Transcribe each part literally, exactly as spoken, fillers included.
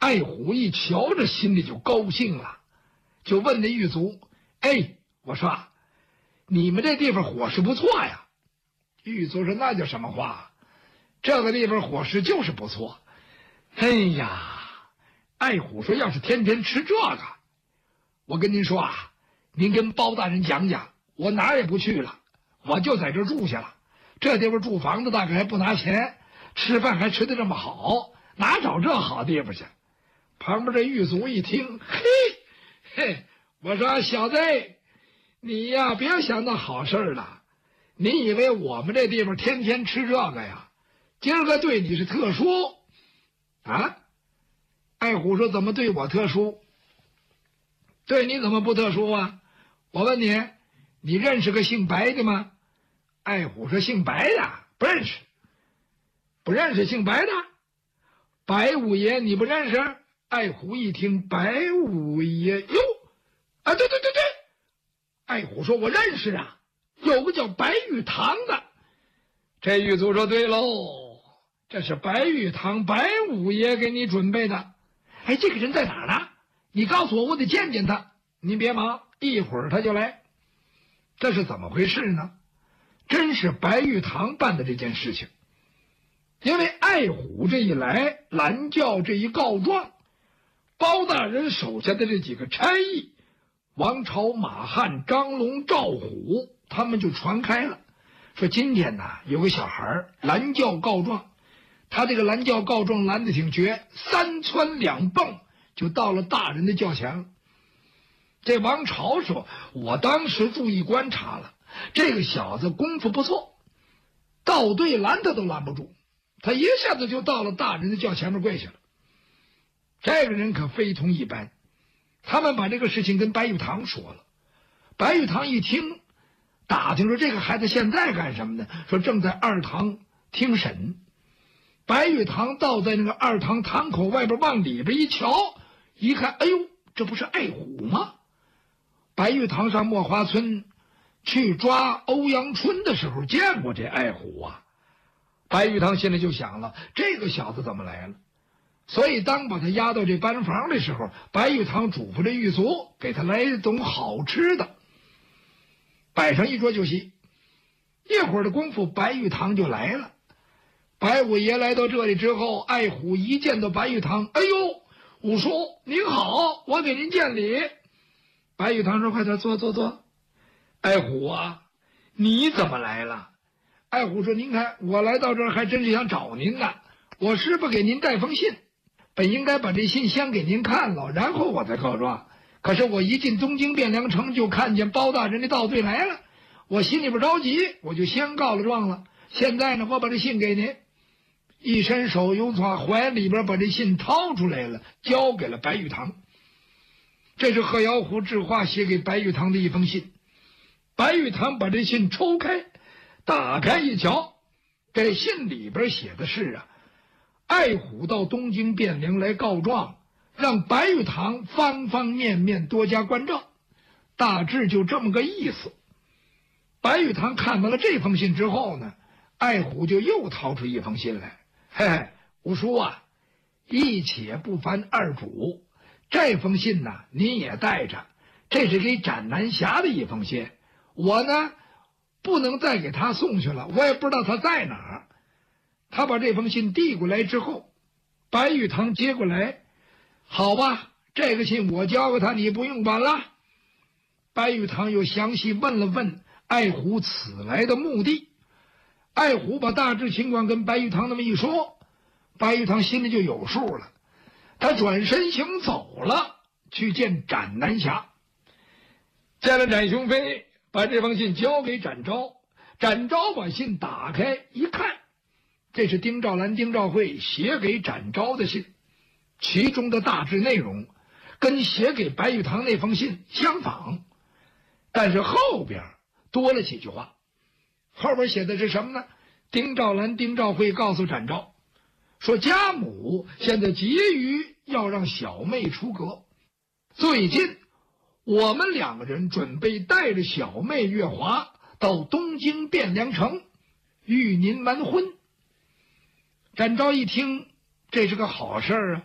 爱虎一瞧，这心里就高兴了，就问那狱卒：“哎，我说，你们这地方伙食不错呀？”狱卒说：“那叫什么话？这个地方伙食就是不错。”哎呀，爱虎说：“要是天天吃这个，我跟您说啊，您跟包大人讲讲，我哪儿也不去了，我就在这儿住下了。这地方住房子大概还不拿钱，吃饭还吃得这么好，哪找这好地方去？”旁边这狱卒一听，嘿嘿，我说：“小子，你呀别想那好事了。你以为我们这地方天天吃这个呀？今儿个对你是特殊啊？”爱虎说：“怎么对我特殊？对你怎么不特殊啊？我问你，你认识个姓白的吗？”爱虎说：“姓白的不认识。”不认识姓白的？白五爷你不认识？爱虎一听白五爷，哟，啊，对对对对，爱虎说：“我认识啊，有个叫白玉堂的。”这狱卒说：“对喽，这是白玉堂白五爷给你准备的。哎，这个人在哪儿呢？你告诉我，我得见见他。您别忙，一会儿他就来。”这是怎么回事呢？真是白玉堂办的这件事情。因为爱虎这一来，蓝教这一告状，包大人手下的这几个差役王朝、马汉、张龙、赵虎，他们就传开了，说今天呢有个小孩蓝教告状，他这个蓝教告状拦得挺绝，三蹿两蹦就到了大人的轿前。这王朝说：“我当时注意观察了，这个小子功夫不错，倒对拦他都拦不住，他一下子就到了大人的轿前面跪下了。”这个人可非同一般。他们把这个事情跟白玉堂说了，白玉堂一听，打听说这个孩子现在干什么呢？说正在二堂听审。白玉堂倒在那个二堂堂口外边，往里边一瞧，一看，哎呦，这不是爱虎吗？白玉堂上墨花村去抓欧阳春的时候见过这爱虎啊。白玉堂心里就想了，这个小子怎么来了？所以当把他押到这班房的时候，白玉堂嘱咐这狱卒给他来一种好吃的，摆上一桌酒席。一会儿的功夫，白玉堂就来了。白五爷来到这里之后，爱虎一见到白玉堂，哎呦，五叔您好，我给您见礼。白玉堂说：“快点坐坐坐。”爱虎啊，你怎么来了？爱虎说：“您看我来到这儿还真是想找您呢，我师傅给您带封信，本应该把这信先给您看了，然后我再告状。可是我一进东京汴梁城，就看见包大人的道队来了，我心里边着急，我就先告了状了。现在呢，我把这信给您。”一伸手又从怀里边把这信掏出来了，交给了白玉堂。这是贺瑶虎智化写给白玉堂的一封信。白玉堂把这信抽开，打开一瞧，这信里边写的是啊，爱虎到东京汴梁来告状，让白玉堂方方面面多加关照，大致就这么个意思。白玉堂看完了这封信之后呢，爱虎就又掏出一封信来。嘿嘿，五叔啊，一且不烦二主，这封信呢您也带着，这是给斩南侠的一封信，我呢不能再给他送去了，我也不知道他在哪儿。他把这封信递过来之后，白玉堂接过来，好吧，这个信我交给他，你不用管了。白玉堂又详细问了问爱虎此来的目的。爱虎把大致情况跟白玉堂那么一说，白玉堂心里就有数了。他转身行走了，去见斩南侠。见了斩雄飞，把这封信交给展昭。展昭把信打开一看，这是丁兆兰、丁兆慧写给展昭的信，其中的大致内容跟写给白玉堂那封信相仿，但是后边多了几句话。后边写的是什么呢？丁兆兰、丁兆慧告诉展昭说，家母现在急于要让小妹出阁，最近我们两个人准备带着小妹月华到东京汴梁城与您完婚。展昭一听，这是个好事啊，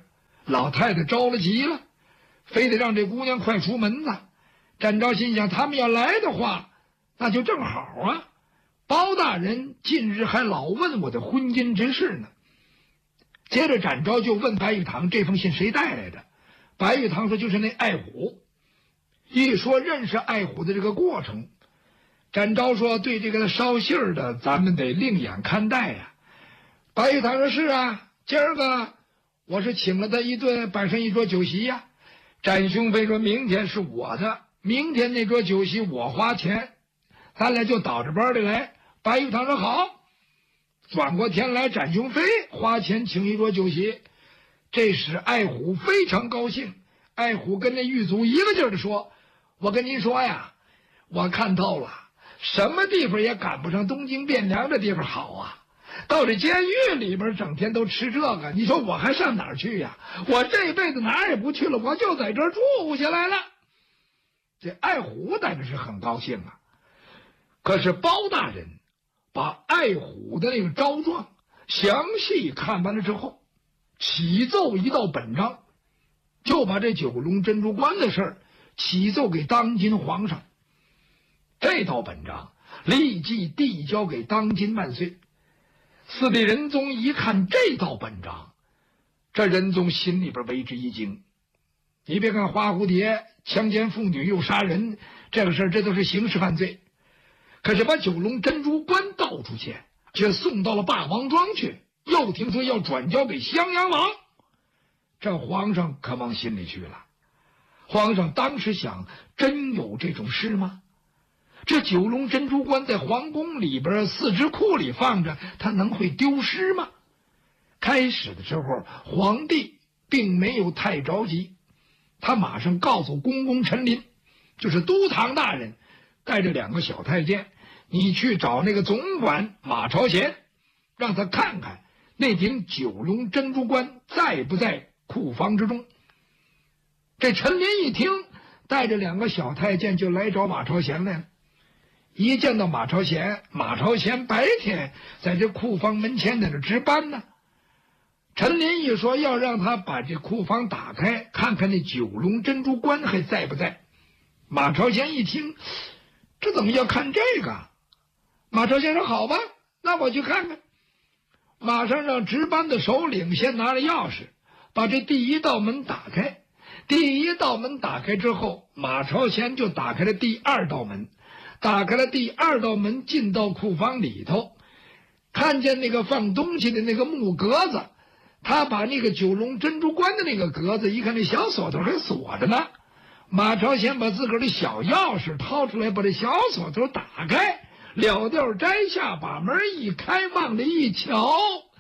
老太太着了急了，非得让这姑娘快出门子。展昭心想，他们要来的话，那就正好啊。包大人近日还老问我的婚姻之事呢。接着展昭就问白玉堂，这封信谁带来的？白玉堂说，就是那爱虎。一说认识爱虎的这个过程，展昭说，对这个捎信儿的咱们得另眼看待呀。白玉堂说，是啊，今儿个我是请了他一顿，摆上一桌酒席呀。展兄飞说，明天是我的，明天那桌酒席我花钱，咱俩就倒着班的来。白玉堂说好。转过天来，展兄飞花钱请一桌酒席，这使爱虎非常高兴。爱虎跟那狱卒一个劲儿的说，我跟您说呀，我看透了，什么地方也赶不上东京汴梁这地方好啊。到这监狱里边整天都吃这个，你说我还上哪儿去呀？我这辈子哪儿也不去了，我就在这儿住下来了。这爱虎在这是很高兴啊。可是包大人把爱虎的那个招状详细看完了之后，启奏一道本章，就把这九龙珍珠关的事儿启奏给当今皇上。这道本章立即递交给当今万岁。四弟仁宗一看这道本章，这仁宗心里边为之一惊。你别看花蝴蝶强奸妇女又杀人，这个事儿这都是刑事犯罪，可是把九龙珍珠关盗出去，却送到了霸王庄去，又听说要转交给襄阳王，这皇上可往心里去了。皇上当时想，真有这种事吗？这九龙珍珠关在皇宫里边四支库里放着，它能会丢失吗？开始的时候皇帝并没有太着急，他马上告诉公公陈琳，就是都堂大人，带着两个小太监，你去找那个总管马朝贤，让他看看那顶九龙珍珠关在不在库房之中。这陈琳一听，带着两个小太监就来找马朝贤来了。一见到马朝贤，马朝贤白天在这库房门前在这值班呢。陈琳一说要让他把这库房打开，看看那九龙珍珠关还在不在。马朝贤一听，这怎么要看这个？马朝贤说好吧，那我去看看。马上让值班的首领先拿着钥匙把这第一道门打开。第一道门打开之后，马朝贤就打开了第二道门。打开了第二道门，进到库房里头，看见那个放东西的那个木格子，他把那个九龙珍珠关的那个格子一看，那小锁头还锁着呢。马朝贤把自个儿的小钥匙掏出来，把这小锁头打开，了调摘下，把门一开，往里一瞧，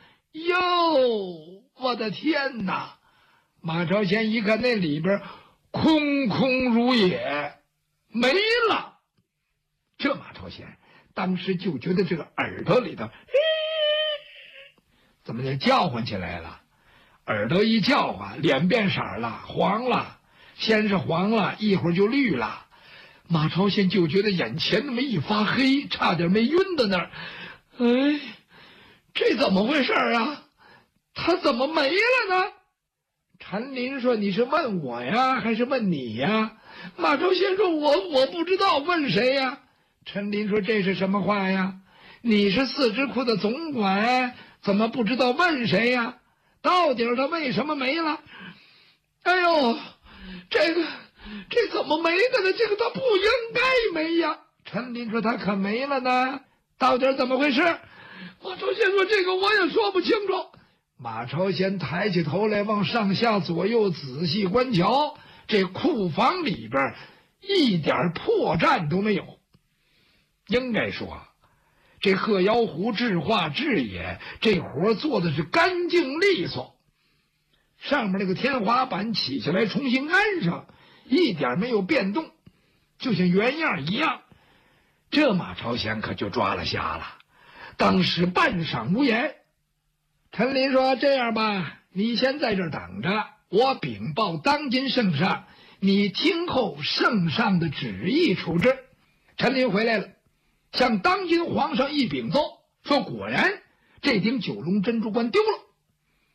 哟，我的天哪！马朝贤一看那里边空空如也，没了。这马朝贤当时就觉得这个耳朵里头怎么就叫唤起来了，耳朵一叫唤，脸变色了，黄了，先是黄了，一会儿就绿了。马朝贤就觉得眼前那么一发黑，差点没晕到那儿。哎，这怎么回事啊？他怎么没了呢？陈琳说，你是问我呀还是问你呀？马朝贤说，我我不知道，问谁呀？陈琳说，这是什么话呀？你是四支库的总管，怎么不知道问谁呀？到底他为什么没了？哎呦，这个这怎么没的呢？这个他不应该没呀。陈琳说，他可没了呢，到底怎么回事？马朝贤说，这个我也说不清楚。马朝贤抬起头来，往上下左右仔细观瞧，这库房里边一点破绽都没有。应该说，这鹤妖狐制化制也，这活做的是干净利索。上面那个天花板起下来重新安上，一点没有变动，就像原样一样。这马朝贤可就抓了瞎了，当时半晌无言。陈琳说，这样吧，你先在这儿等着，我禀报当今圣上，你听候圣上的旨意处置。陈琳回来了，向当今皇上一禀奏，说果然这顶九龙珍珠关丢了。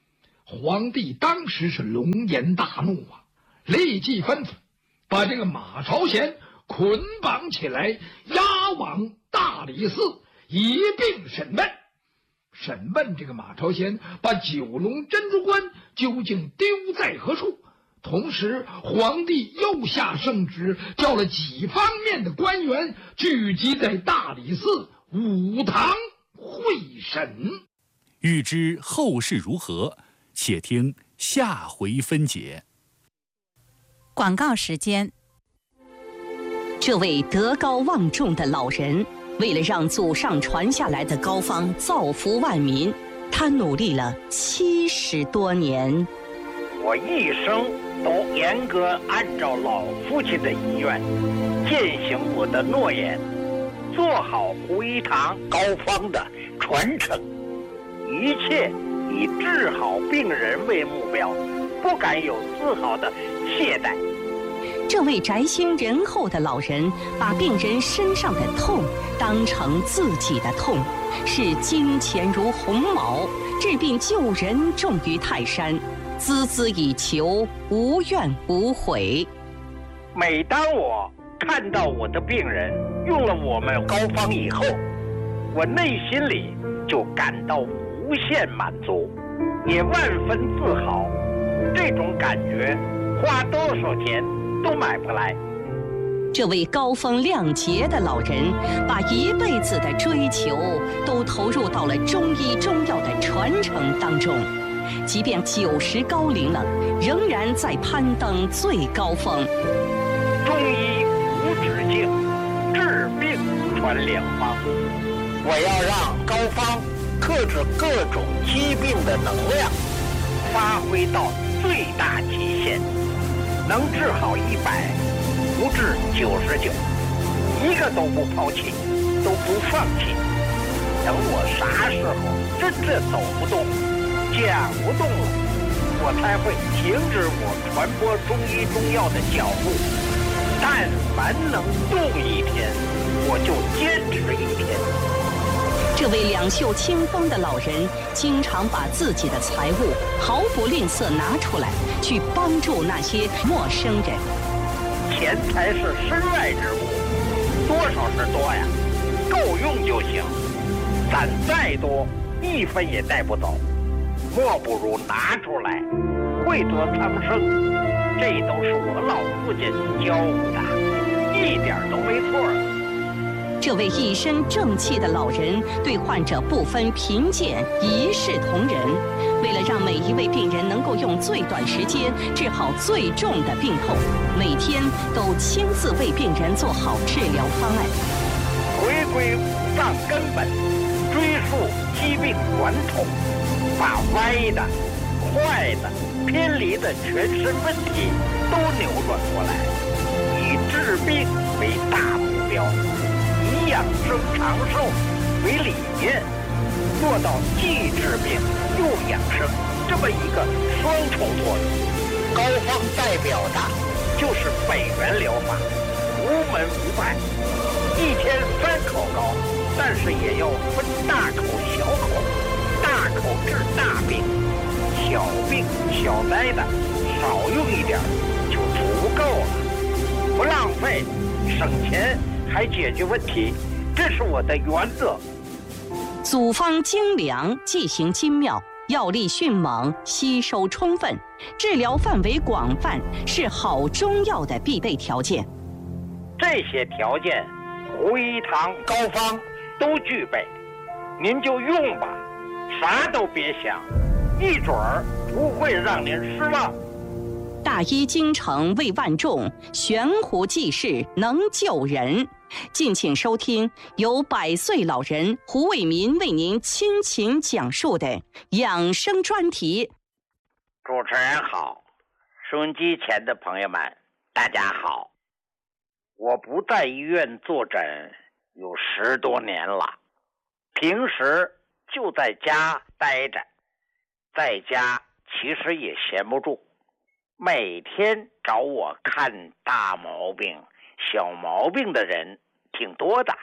皇帝当时是龙颜大怒啊，立即吩咐把这个马朝贤捆绑起来，押往大理寺一并审问。审问这个马朝贤把九龙珍珠冠究竟丢在何处，同时皇帝又下圣旨，叫了几方面的官员聚集在大理寺五堂会审。 欲知后事如何，且听下回分解。 广告时间。这位德高望重的老人，为了让祖上传下来的膏方造福万民，他努力了七十多年。 我一生都严格按照老父亲的遗愿，践行我的诺言，做好胡一堂膏方的传承，一切以治好病人为目标，不敢有丝毫的懈怠。 这位宅心仁厚的老人，把病人身上的痛当成自己的痛，视金钱如鸿毛，治病救人重于泰山，孜孜以求，无怨无悔。 每当我看到我的病人用了我们膏方以后，我内心里就感到无限满足，也万分自豪。这种感觉花多少钱都买不来。 这位高风亮节的老人，把一辈子的追求都投入到了中医中药的传承当中，即便九十高龄了，仍然在攀登最高峰。 中医无止境，治病传良方。我要让膏方克制各种疾病的能量发挥到最大极限，能治好一百，不治九十九，一个都不抛弃，都不放弃。等我啥时候真正走不动、讲不动了，我才会停止我传播中医中药的脚步。但凡能动一天，我就坚持一天。 这位两袖清风的老人，经常把自己的财物毫不吝啬拿出来，去帮助那些陌生人。 钱财是身外之物，多少是多呀，够用就行。攒再多，一分也带不走，莫不如拿出来，惠泽苍生。这都是我老父亲教我的，一点都没错。 这位一身正气的老人，对患者不分贫贱，一视同仁。为了让每一位病人能够用最短时间治好最重的病痛，每天都亲自为病人做好治疗方案。 回归五脏根本，追溯疾病源头，把歪的、坏的、偏离的全身问题都扭转过来，以治病为大目标，以养生长寿为理念，做到既治病又养生这么一个双重作用。膏方代表的就是北元疗法，无门无派，一天三口膏，但是也要分大口小口，大口治大病，小病小灾的少用一点就足够了，不浪费，省钱还解决问题，这是我的原则。 组方精良，剂型精妙，药力迅猛，吸收充分，治疗范围广泛，是好中药的必备条件。 这些条件，胡一堂膏方都具备，您就用吧，啥都别想，一准儿不会让您失望。 大医精诚为万众，悬壶济世能救人。敬请收听由百岁老人胡伟民为您倾情讲述的养生专题。 主持人好，收音机前的朋友们大家好。我不在医院坐诊有十多年了，平时就在家待着，在家其实也闲不住，每天找我看大毛病小毛病的人挺多的，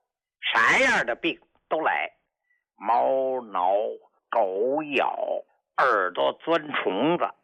啥样的病都来，猫挠狗咬耳朵钻虫子。